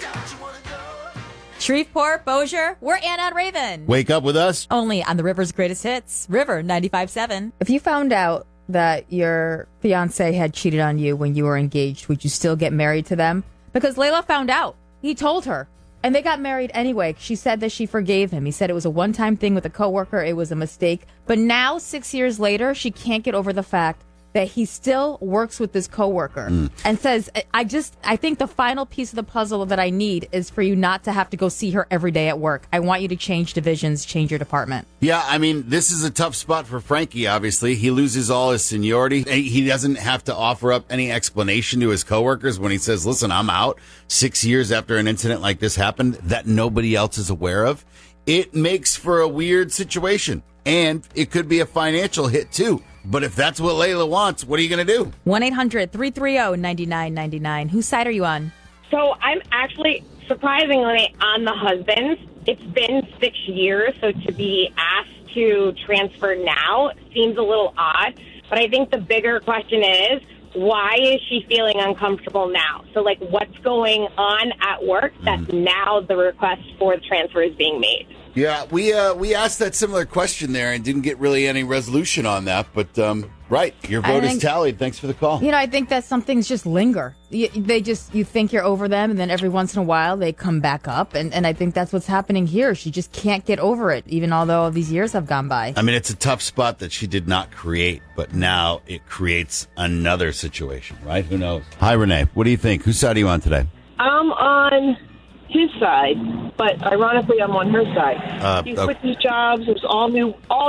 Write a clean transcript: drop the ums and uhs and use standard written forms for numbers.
Shreveport, Bossier, we're Anna and Raven. Wake up with us. Only on the River's Greatest Hits, River 95.7. If you found out that your fiance had cheated on you when you were engaged, would you still get married to them? Because Layla found out. He told her. And they got married anyway. She said that she forgave him. He said it was a one-time thing with a coworker. It was a mistake. But now, 6 years later, she can't get over the fact that he still works with this coworker and says, I think the final piece of the puzzle that I need is for you not to have to go see her every day at work. I want you to change divisions, change your department. Yeah, I mean, this is a tough spot for Frankie, obviously. He loses all his seniority. He doesn't have to offer up any explanation to his coworkers when he says, listen, I'm out 6 years after an incident like this happened that nobody else is aware of. It makes for a weird situation, and it could be a financial hit, too. But if that's what Layla wants, what are you going to do? 1-800-330-9999. Whose side are you on? So I'm actually surprisingly on the husband's. It's been 6 years, so to be asked to transfer now seems a little odd. But I think the bigger question is, why is she feeling uncomfortable now? So, like, what's going on at work that now the request for the transfer is being made? Yeah, we asked that similar question there and didn't get really any resolution on that. But, right, your vote is tallied. Thanks for the call. You know, I think that some things just linger. You think you're over them, and then every once in a while they come back up. And I think that's what's happening here. She just can't get over it, even although these years have gone by. I mean, it's a tough spot that she did not create, but now it creates another situation, right? Who knows? Hi, Renee. What do you think? Whose side are you on today? I'm on his side, but ironically, I'm on her side. She switched jobs. It was all